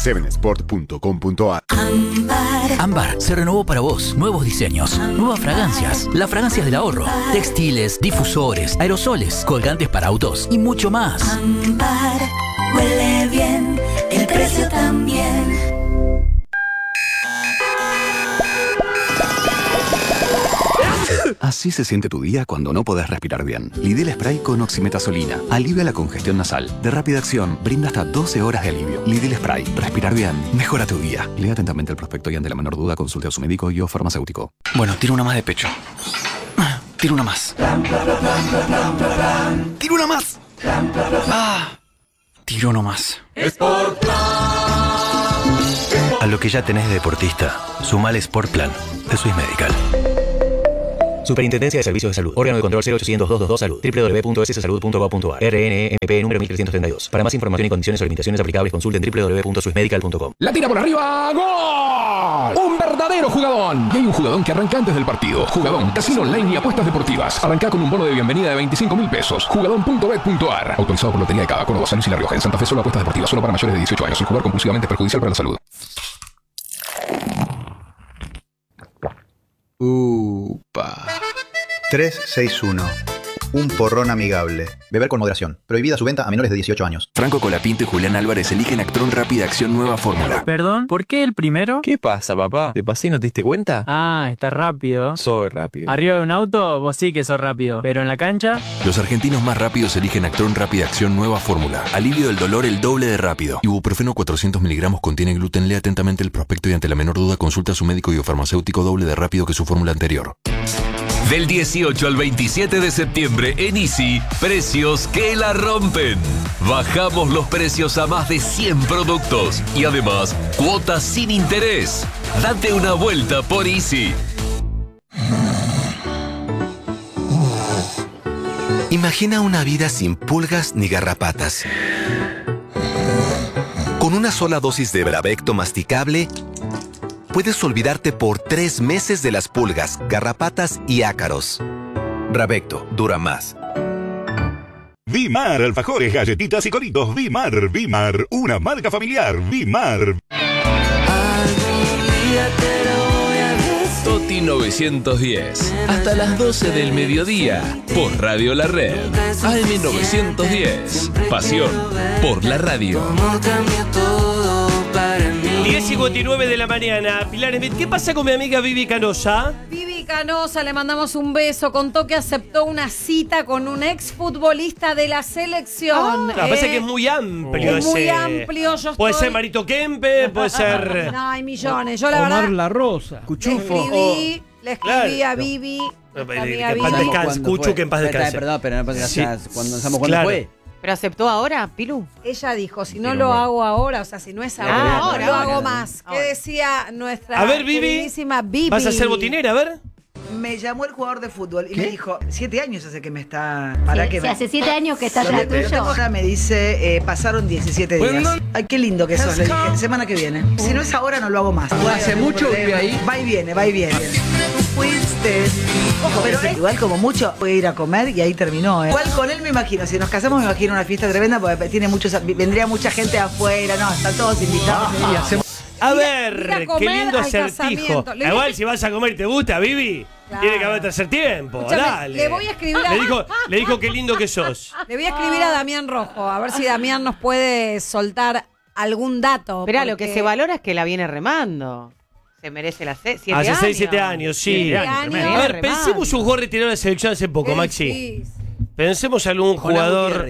7sport.com.ar. Ámbar se renovó para vos. Nuevos diseños, nuevas fragancias, las fragancias del ahorro, textiles, difusores, aerosoles, colgantes para autos y mucho más. Ámbar, huele bien, el precio también. Así se siente tu día cuando no podés respirar bien. Lidl Spray con oximetazolina alivia la congestión nasal. De rápida acción, brinda hasta 12 horas de alivio. Lidl Spray. Respirar bien mejora tu día. Lea atentamente el prospecto y ante la menor duda consulte a su médico y o farmacéutico. Bueno, tiro una más de pecho. Tiro una más. Tiro una más. Tiro uno más. A lo que ya tenés de deportista, sumale Sport Plan de Swiss Medical. Superintendencia de Servicios de Salud. Órgano de control 0800-222 Salud. www.sssalud.gov.ar. RNMP número 1332. Para más información y condiciones o limitaciones aplicables, consulten www.swissmedical.com. La tira por arriba. ¡Gol! Un verdadero jugadón. Y hay un jugadón que arranca antes del partido. Jugadón, casino online y apuestas deportivas. Arranca con un bono de bienvenida de 25.000 pesos. Jugadón.bet.ar. Autorizado por Lotería de Cava, Córdoba, San Luis y La Rioja. En Santa Fe solo apuestas deportivas. Solo para mayores de 18 años. Sin jugar compulsivamente es perjudicial para la salud. Upa. 361. Un porrón amigable. Beber con moderación. Prohibida su venta a menores de 18 años. Franco Colapinto y Julián Álvarez eligen Actron Rápida Acción Nueva Fórmula. Perdón, ¿por qué el primero? ¿Qué pasa, papá? ¿Te pasé y no te diste cuenta? Ah, está rápido. Soy rápido. Arriba de un auto, vos sí que sos rápido. Pero en la cancha... Los argentinos más rápidos eligen Actron Rápida Acción Nueva Fórmula. Alivio del dolor el doble de rápido. Ibuprofeno 400 miligramos contiene gluten. Lea atentamente el prospecto y ante la menor duda consulta a su médico y o farmacéutico doble de rápido que su fórmula anterior. Del 18 al 27 de septiembre en Easy, precios que la rompen. Bajamos los precios a más de 100 productos y además cuotas sin interés. Date una vuelta por Easy. Imagina una vida sin pulgas ni garrapatas. Con una sola dosis de Bravecto masticable, puedes olvidarte por 3 meses de las pulgas, garrapatas y ácaros. Bravecto dura más. Vimar, alfajores, galletitas y coritos. Vimar, una marca familiar. Vimar. Toti 910. Hasta las 12 del mediodía. Por Radio La Red. AM 910. Pasión por la radio. 10:59 de la mañana. Pilar Smith, ¿qué pasa con mi amiga Vivi Canosa? Vivi Canosa, le mandamos un beso. Contó que aceptó una cita con un exfutbolista de la selección. Claro, parece que es muy amplio. Es muy amplio. Puede ser Marito Kempe, puede ser... No, hay millones. Yo la Omar verdad... La Rosa. Cuchufo. Le escribí a Vivi. Que en paz descanse. Cuchu, que en paz descanse. Perdón, pero no pasa Sí. cuando ¿cuándo fue? ¿Pero aceptó ahora, Pilu? Ella dijo, si no lo hago ahora, o sea, si no es ahora, no lo hago más. ¿Qué decía nuestra queridísima Vivi? ¿Vas a ser botinera? A ver. Me llamó el jugador de fútbol y me dijo, 7 años hace que me está... Hace 7 años que está atrás tuyo. Ahora me dice, pasaron 17 días. Ay, qué lindo que sos, le dije, semana que viene. Si no es ahora, no lo hago más. ¿Hace mucho vive ahí? Va y viene. Tú fuiste... Ojo, pero igual como mucho puede ir a comer y ahí terminó. Igual con él me imagino, si nos casamos me imagino una fiesta tremenda porque vendría mucha gente de afuera, no, están todos invitados. A ver, qué lindo acertijo. Igual si vas a comer y te gusta, Vivi, tiene que haber tercer tiempo. Escúchame, Dale. le voy a escribir Le dijo qué lindo que sos. Le voy a escribir a Damián Rojo, a ver si Damián nos puede soltar algún dato. Pero lo que se valora es que la viene remando. Se merece las 7 Hace años. 6-7 años, sí. 7 años. A ver, pensemos un jugador retirado de la selección hace poco, Maxi. Pensemos algún jugador...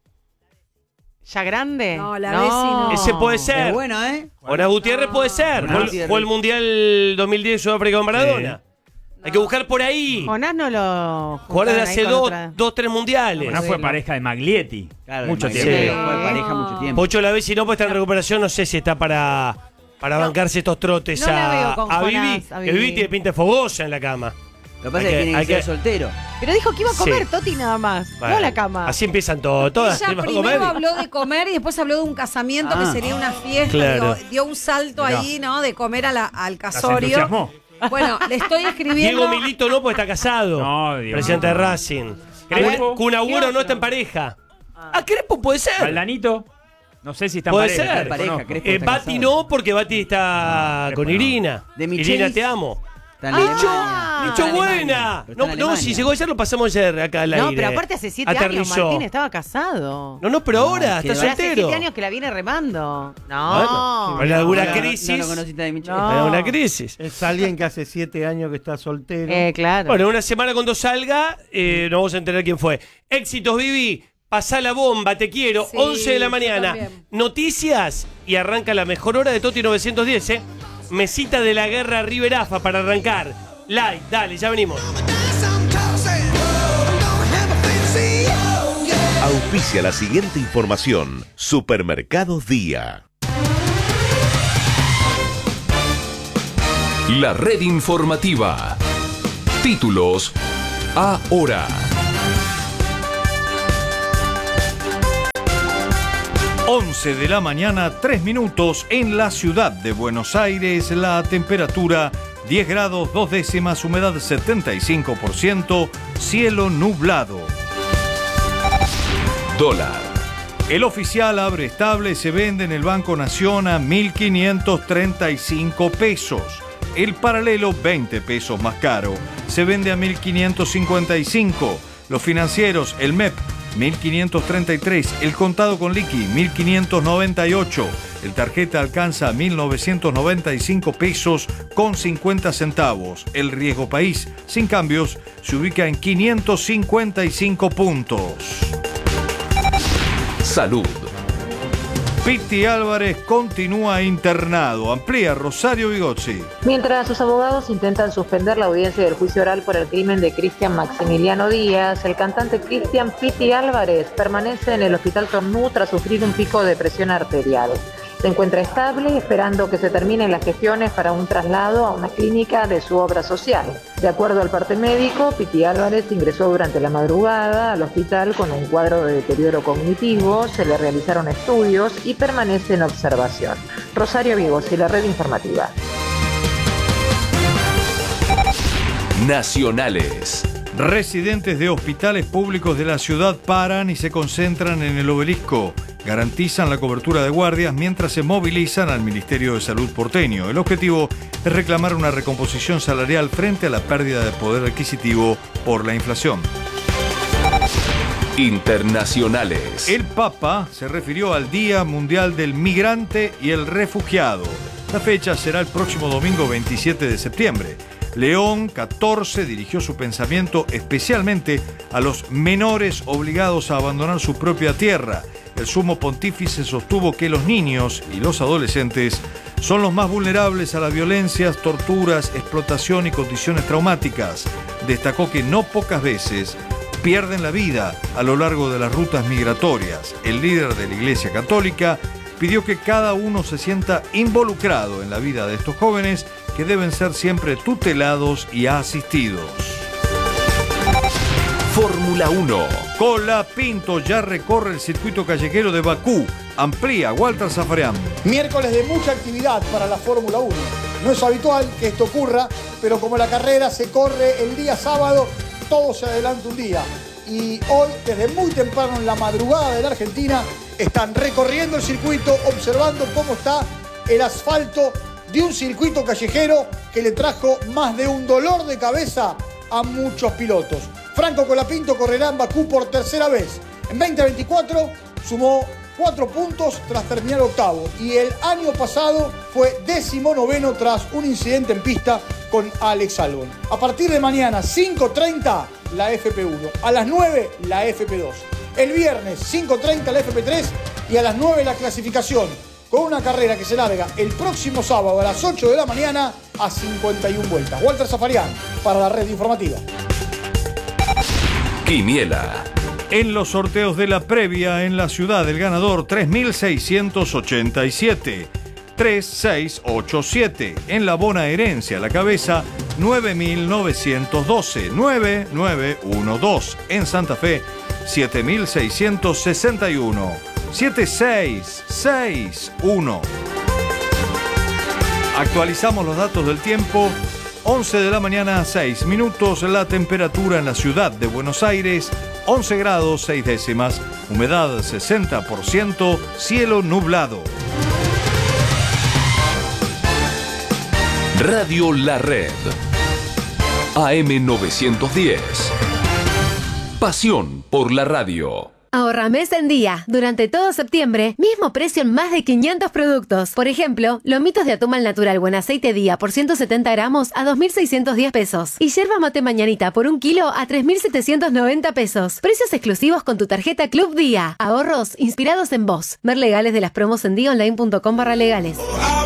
¿Ya grande? No, la Bessi no. Ese puede ser. Es bueno, ¿eh? Ona Gutiérrez puede ser. Fue el Mundial 2010 Sudáfrica con Maradona. Hay que buscar por ahí. Jonás no lo... Jugadores de hace 2-3 mundiales. Jonás fue pareja de Maglietti. Claro, mucho tiempo. tiempo. Fue pareja mucho tiempo. Pocho la Bessi no puede estar en recuperación. No sé si está para bancarse estos trotes no la veo con a Jonás, Vivi. a Que Vivi. Vivi tiene pinta de fogosa en la cama. Lo que pasa es que tiene que ser soltero. Pero dijo que iba a comer Sí. Toti nada más, Bueno, no a la cama. Así empiezan todas. Ella primero habló de comer y después habló de un casamiento que sería una fiesta. Claro. Dio un salto Mirá. ahí, ¿no? De comer al Se casorio. entusiasmó. Bueno, le estoy escribiendo. Diego Milito no, porque está casado. No, Dios. Presidente de Racing. Crespo. Kun Agüero no está en pareja. Crespo puede ser. Valdanito. No sé si está Puede en ser. pareja. Bati no, porque Bati está con Irina. De Michelis. Irina, te amo. Está en Alemania. ¡Nicho, buena! No, si llegó ayer lo pasamos ayer acá al aire. No, pero aparte hace 7 años Martín estaba casado. No, pero ahora está Pero soltero. hace 7 años que la viene remando. No. Bueno, alguna crisis. No lo conociste de Michelis. Alguna crisis. Es alguien que hace 7 años que está soltero. Claro. Bueno, una semana cuando salga, nos vamos a enterar quién fue. Éxitos, Vivi. Pasá la bomba, te quiero. Sí, 11 de la yo mañana. también. Noticias y arranca la mejor hora de Toti 910, ¿eh? Mesita de la guerra River AFA para arrancar. Live, dale, ya venimos. Auspicia la siguiente información. Supermercados Día. La red informativa. Títulos ahora. 11 de la mañana, 3 minutos en la ciudad de Buenos Aires. La temperatura 10 grados 2 décimas, humedad 75%, cielo nublado. Dólar. El oficial abre estable, se vende en el Banco Nación a 1.535 pesos. El paralelo 20 pesos más caro, se vende a 1.555. Los financieros, el MEP 1.533, el contado con liqui 1.598, el tarjeta alcanza 1.995 pesos con 50 centavos. El riesgo país, sin cambios, se ubica en 555 puntos. Salud. Piti Álvarez continúa internado. Amplía Rosario Bigozzi. Mientras sus abogados intentan suspender la audiencia del juicio oral por el crimen de Cristian Maximiliano Díaz, el cantante Cristian Piti Álvarez permanece en el hospital Tornú tras sufrir un pico de presión arterial. Se encuentra estable esperando que se terminen las gestiones para un traslado a una clínica de su obra social. De acuerdo al parte médico, Piti Álvarez ingresó durante la madrugada al hospital con un cuadro de deterioro cognitivo, se le realizaron estudios y permanece en observación. Rosario Bigozzi, la red informativa. Nacionales. Residentes de hospitales públicos de la ciudad paran y se concentran en el obelisco. Garantizan la cobertura de guardias mientras se movilizan al Ministerio de Salud porteño. El objetivo es reclamar una recomposición salarial frente a la pérdida de poder adquisitivo por la inflación. Internacionales. El Papa se refirió al Día Mundial del Migrante y el Refugiado. La fecha será el próximo domingo 27 de septiembre. León XIV dirigió su pensamiento especialmente a los menores obligados a abandonar su propia tierra. El sumo pontífice sostuvo que los niños y los adolescentes son los más vulnerables a las violencias, torturas, explotación y condiciones traumáticas. Destacó que no pocas veces pierden la vida a lo largo de las rutas migratorias. El líder de la Iglesia Católica pidió que cada uno se sienta involucrado en la vida de estos jóvenes que deben ser siempre tutelados y asistidos. Fórmula 1. Colapinto ya recorre el circuito callejero de Bakú. Amplía Walter Zafarian. Miércoles de mucha actividad para la Fórmula 1. No es habitual que esto ocurra, pero como la carrera se corre el día sábado, todo se adelanta un día. Y hoy, desde muy temprano en la madrugada de la Argentina, están recorriendo el circuito, observando cómo está el asfalto de un circuito callejero que le trajo más de un dolor de cabeza a muchos pilotos. Franco Colapinto correrá en Bakú por tercera vez. En 2024 sumó 4 puntos tras terminar octavo y el año pasado fue 19º tras un incidente en pista con Alex Albon. A partir de mañana 5:30 la FP1, a las 9 la FP2. El viernes 5:30 la FP3 y a las 9 la clasificación, con una carrera que se larga el próximo sábado a las 8 de la mañana a 51 vueltas. Walter Zafarian para la red informativa. Quiniela. En los sorteos de la previa en la ciudad, el ganador 3687. 3687. En la bonaerense a la cabeza 9912. 9912. En Santa Fe 7661. 7661. Actualizamos los datos del tiempo 11 de la mañana, 6 minutos. La temperatura en la ciudad de Buenos Aires, 11 grados 6 décimas. Humedad 60%, cielo nublado. Radio La Red. AM910. Pasión por la radio. Ahorra mes en día. Durante todo septiembre, mismo precio en más de 500 productos. Por ejemplo, lomitos de atún al natural buen aceite día por 170 gramos a 2.610 pesos. Y yerba mate mañanita por 1 kilo a 3.790 pesos. Precios exclusivos con tu tarjeta Club Día. Ahorros inspirados en vos. Ver legales de las promos en diaonline.com/legales.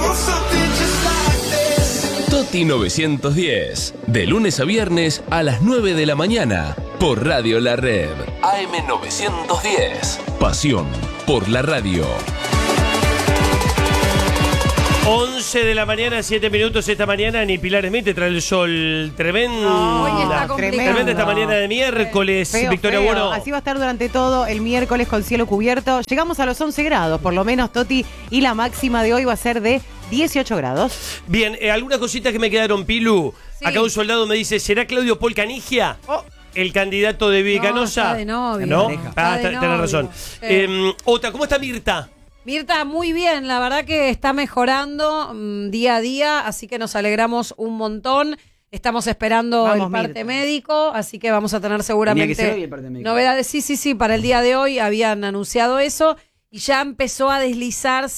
Toti 910. De lunes a viernes a las 9 de la mañana. Por Radio La Red. AM910. Pasión por la radio. 11 de la mañana, 7 minutos esta mañana. Ni Pilar Smith te trae el sol tremendo. Hoy está complicado. Tremenda esta mañana de miércoles. Feo, Victoria feo. Bueno. Así va a estar durante todo el miércoles con cielo cubierto. Llegamos a los 11 grados, por lo menos, Toti. Y la máxima de hoy va a ser de 18 grados. Bien, algunas cositas que me quedaron, Pilu. Sí. Acá un soldado me dice, ¿será Claudio Paul Canigia? El candidato de Vivi Canosa. Está de novio. ¿No? Está de Tenés novio. razón. Ota, ¿cómo está Mirta? Mirta, muy bien, la verdad que está mejorando día a día, así que nos alegramos un montón. Estamos esperando Vamos, el parte Mirta. médico, así que vamos a tener seguramente Tenía que ser hoy el parte médico. novedades. Sí, para el día de hoy habían anunciado eso y ya empezó a deslizarse